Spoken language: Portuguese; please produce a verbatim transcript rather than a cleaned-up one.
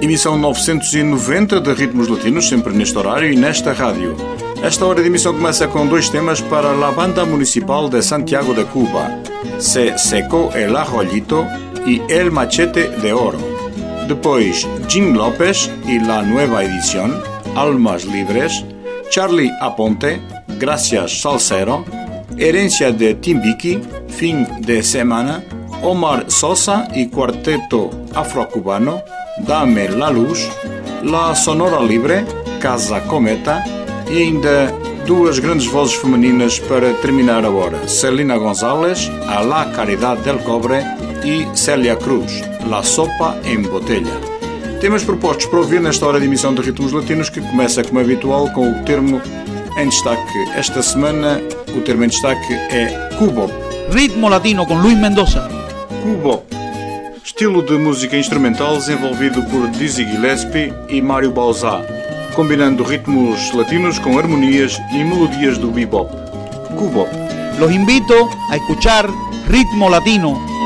Emissão novecentos e noventa de Ritmos Latinos, sempre neste horário e nesta rádio. Esta hora de emissão começa com dois temas para a Banda Municipal de Santiago de Cuba, Se Secó el Arroyito e El Machete de Oro. Depois, Jim López e La Nueva Edición, Almas Libres, Charlie Aponte, Gracias Salsero, Herencia de Timbiqui, Fin de Semana, Omar Sosa e Quarteto Afro-Cubano, Dame la Luz, La Sonora Libre, Casa Cometa e ainda duas grandes vozes femininas para terminar a hora, Celina González, A la Caridad del Cobre e Célia Cruz, La Sopa em Botella. Temas propostos para ouvir nesta hora de emissão de Ritmos Latinos, que começa como habitual com o termo em destaque. Esta semana o termo em destaque é Cubop. Ritmo Latino com Luis Mendoza. Cubop, estilo de música instrumental desenvolvido por Dizzy Gillespie e Mário Bauzá, combinando ritmos latinos com harmonias e melodias do bebop. Cubop. Los invito a escuchar Ritmo Latino